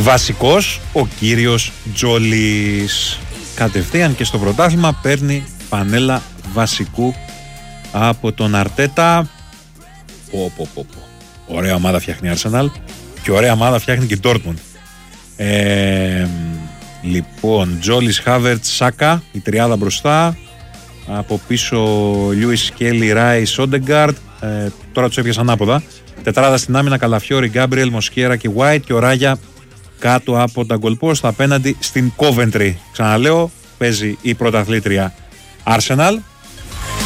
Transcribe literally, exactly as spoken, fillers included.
βασικός ο κύριος Τζόλης. Κατευθείαν και στο πρωτάθλημα παίρνει πανέλα βασικού από τον Αρτέτα. Πω, πω, πω, πω. Ωραία ομάδα φτιάχνει η Arsenal και ωραία ομάδα φτιάχνει και η Dortmund. Ε, λοιπόν, Τζόλης, Χάβερτς, Σάκα, η τριάδα μπροστά. Από πίσω Λιούις, Σκέλι, Ράις, Όντεγκαρντ. Ε, τώρα τους έπιασαν ανάποδα. Τετράδα στην άμυνα, Καλαφιόρι, Γκάμπριελ, Μοσκέρα και White. Και ο Ράγια κάτω από τα goal post απέναντι στην Coventry. Ξαναλέω, παίζει η πρωταθλήτρια Arsenal.